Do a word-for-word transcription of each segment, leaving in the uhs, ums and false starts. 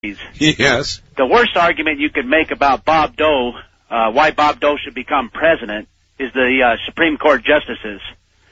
Yes. The worst argument you could make about Bob Dole, uh, why Bob Dole should become president, is the uh, Supreme Court justices.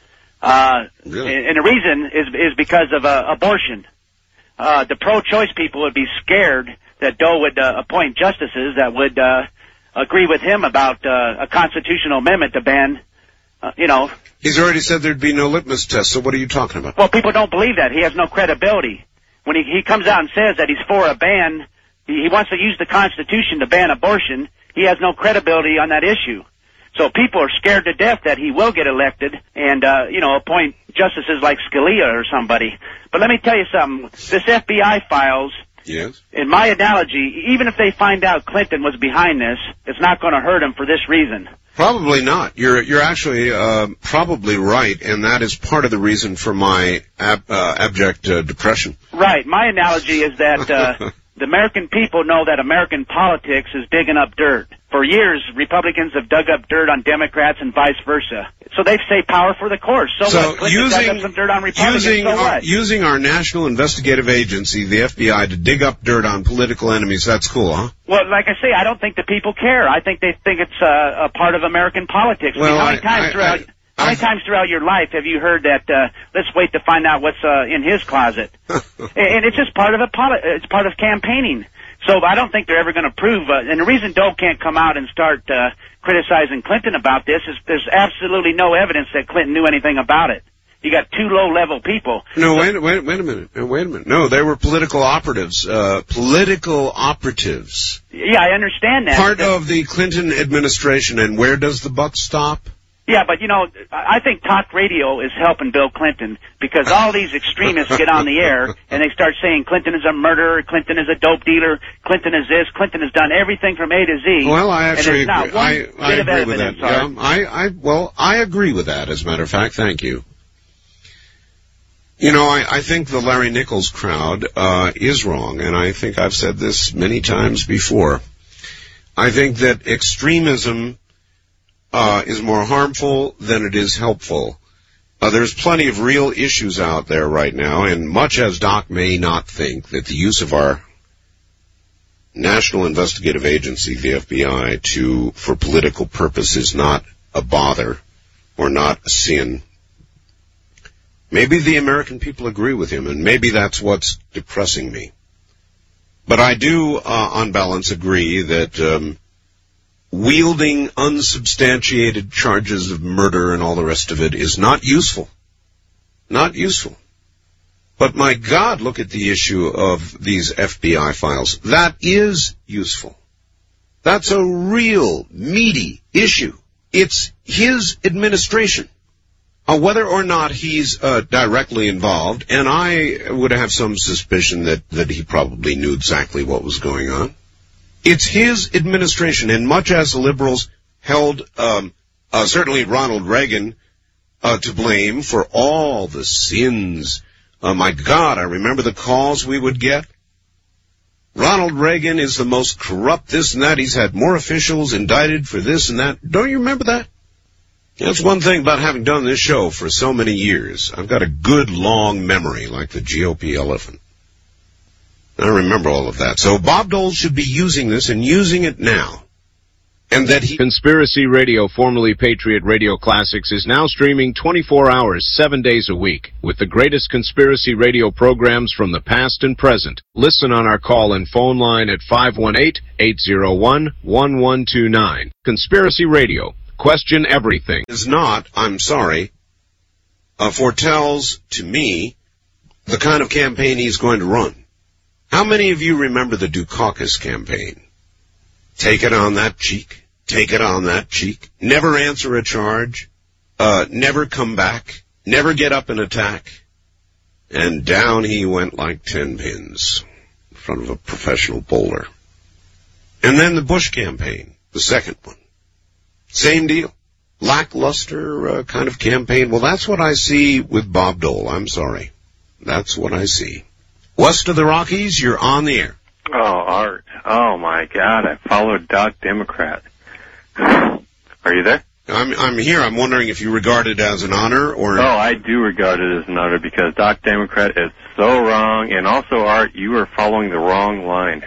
Uh, really? and, and the reason is is because of uh, abortion. Uh, the pro-choice people would be scared that Dole would uh, appoint justices that would uh, agree with him about uh, a constitutional amendment to ban, uh, you know. He's already said there'd be no litmus test, so what are you talking about? Well, people don't believe that. He has no credibility. When he, he comes out and says that he's for a ban, he, he wants to use the Constitution to ban abortion, he has no credibility on that issue. So people are scared to death that he will get elected and, uh, you know, appoint justices like Scalia or somebody. But let me tell you something. This F B I files, yes, in my analogy, even if they find out Clinton was behind this, it's not going to hurt him for this reason. Probably not. You're you're actually uh, probably right, and that is part of the reason for my ab, uh, abject uh, depression. Right. My analogy is that uh, the American people know that American politics is digging up dirt. For years, Republicans have dug up dirt on Democrats and vice versa. So they say power for the course. So, so what? Clinton using, dug up some dirt on Republicans, using, so our, what? using our National Investigative Agency, the F B I, to dig up dirt on political enemies, that's cool, huh? Well, like I say, I don't think the people care. I think they think it's uh, a part of American politics. Well, I mean, how many I, times I, throughout... I, How many times throughout your life have you heard that, uh, let's wait to find out what's, uh, in his closet? And it's just part of a poli- it's part of campaigning. So I don't think they're ever going to prove, uh, and the reason Dole can't come out and start, uh, criticizing Clinton about this is there's absolutely no evidence that Clinton knew anything about it. You got two low-level people. No, wait, wait, wait a minute. Wait a minute. No, they were political operatives. Uh, political operatives. Yeah, I understand that. Part of the Clinton administration, and where does the buck stop? Yeah, but, you know, I think talk radio is helping Bill Clinton because all these extremists get on the air and they start saying Clinton is a murderer, Clinton is a dope dealer, Clinton is this, Clinton has done everything from A to Z. Well, I actually and agree. I, I agree with that. Yeah, I, I, well, I agree with that, as a matter of fact. Thank you. You know, I, I think the Larry Nichols crowd uh, is wrong, and I think I've said this many times before. I think that extremism Uh, is more harmful than it is helpful. Uh, there's plenty of real issues out there right now, and much as Doc may not think that the use of our National Investigative Agency, the F B I, to for political purpose is not a bother or not a sin, maybe the American people agree with him, and maybe that's what's depressing me. But I do, uh, on balance, agree that um, wielding unsubstantiated charges of murder and all the rest of it is not useful. Not useful. But my God, look at the issue of these F B I files. That is useful. That's a real, meaty issue. It's his administration. Uh, whether or not he's uh, directly involved, and I would have some suspicion that, that he probably knew exactly what was going on. It's his administration, and much as the liberals held um, uh, certainly Ronald Reagan uh, to blame for all the sins. Oh, my God, I remember the calls we would get. Ronald Reagan is the most corrupt this and that. He's had more officials indicted for this and that. Don't you remember that? That's one thing about having done this show for so many years. I've got a good long memory, like the G O P elephant. I remember all of that. So Bob Dole should be using this and using it now. And that he... Conspiracy Radio, formerly Patriot Radio Classics, is now streaming twenty-four hours, seven days a week, with the greatest conspiracy radio programs from the past and present. Listen on our call and phone line at five one eight, eight zero one, one one two nine. Conspiracy Radio. Question everything. Is not, I'm sorry, uh, foretells to me the kind of campaign he's going to run. How many of you remember the Dukakis campaign? Take it on that cheek. Take it on that cheek. Never answer a charge. Uh, never come back. Never get up and attack. And down he went like ten pins in front of a professional bowler. And then the Bush campaign, the second one. Same deal. Lackluster uh, kind of campaign. Well, that's what I see with Bob Dole. I'm sorry. That's what I see. West of the Rockies, you're on the air. Oh, Art. Oh, my God. I followed Doc Democrat. Are you there? I'm I'm here. I'm wondering if you regard it as an honor or... Oh, I do regard it as an honor because Doc Democrat is so wrong, and also, Art, you are following the wrong line.